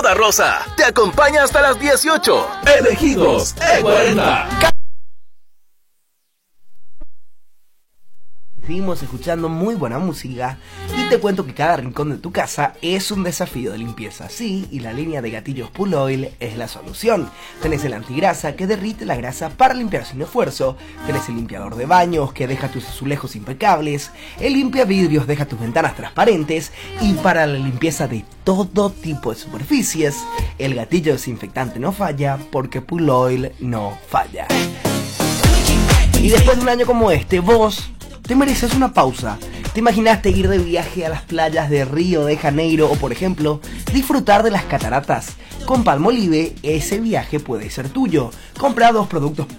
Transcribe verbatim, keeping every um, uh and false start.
Moda Rosa te acompaña hasta las dieciocho. Elegidos E cuarenta. Seguimos escuchando muy buena música y te cuento que cada rincón de tu casa es un desafío de limpieza. Sí, y la línea de gatillos Pull Oil es la solución. Tenés el antigrasa que derrite la grasa para limpiar sin esfuerzo. Tenés el limpiador de baños que deja tus azulejos impecables. El limpia vidrios deja tus ventanas transparentes. Y para la limpieza de todo tipo de superficies, el gatillo desinfectante no falla porque Pull Oil no falla. Y después de un año como este, vos te mereces una pausa. ¿Te imaginaste ir de viaje a las playas de Río de Janeiro o, por ejemplo, disfrutar de las cataratas? Con Palmolive, ese viaje puede ser tuyo. Compra dos productos